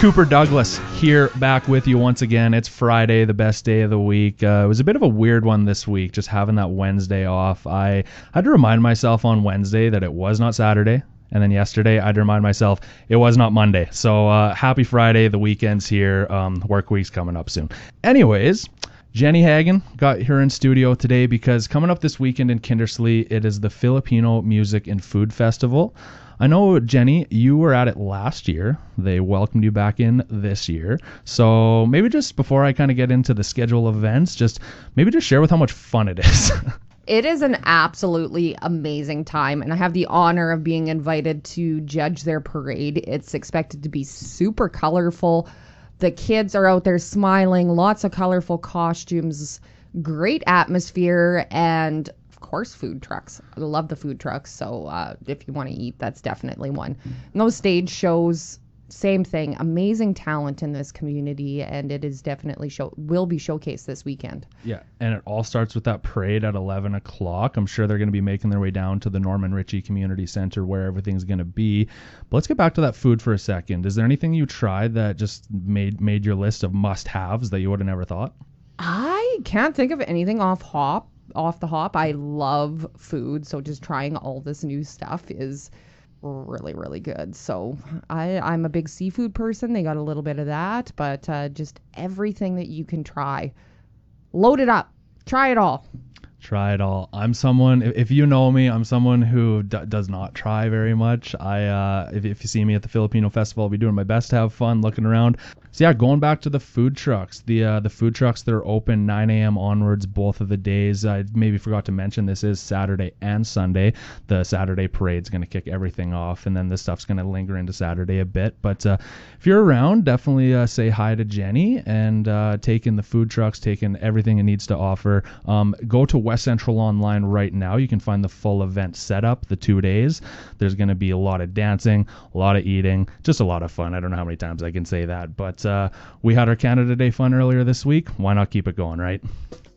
Cooper Douglas here, back with you once again. It's Friday, the best day of the week. It was a bit of a weird one this week, just having that Wednesday off. I had to remind myself on Wednesday that it was not Saturday. And then yesterday, I had to remind myself it was not Monday. So happy Friday, the weekend's here. Work week's coming up soon. Anyways, Jenny Hagen got her in studio today because coming up this weekend in Kindersley, it is the Filipino Music and Food Festival. I know, Jenny, you were at it last year. They welcomed you back in this year. So maybe just before I kind of get into the schedule of events, just share with how much fun it is. It is an absolutely amazing time, and I have the honor of being invited to judge their parade. It's expected to be super colorful. The kids are out there smiling, lots of colorful costumes, great atmosphere, and of course food trucks. I love the food trucks, so if you want to eat, that's definitely one. And those stage shows, same thing. Amazing talent in this community, and it is definitely will be showcased this weekend. Yeah, and it all starts with that parade at 11 o'clock. I'm sure they're going to be making their way down to the Norman Ritchie Community Center where everything's going to be. But let's get back to that food for a second. Is there anything you tried that just made your list of must-haves that you would have never thought? I can't think of anything off the hop. I love food, so just trying all this new stuff is really, really good. So I'm a big seafood person. They got a little bit of that, but just everything that you can try. Load it up. Try it all. Try it all. I'm someone, if you know me, I'm someone who does not try very much. If you see me at the Filipino Festival, I'll be doing my best to have fun looking around. So yeah, going back to the food trucks, the food trucks that are open 9 a.m. onwards both of the days. I maybe forgot to mention this is Saturday and Sunday. The Saturday parade's going to kick everything off, and then this stuff's going to linger into Saturday a bit. But if you're around, definitely say hi to Jenny and take in the food trucks, take in everything it needs to offer. Go to West Central online right now. You can find the full event setup, the 2 days. There's going to be a lot of dancing, a lot of eating, just a lot of fun. I don't know how many times I can say that, but we had our Canada Day fun earlier this week. Why not keep it going, right?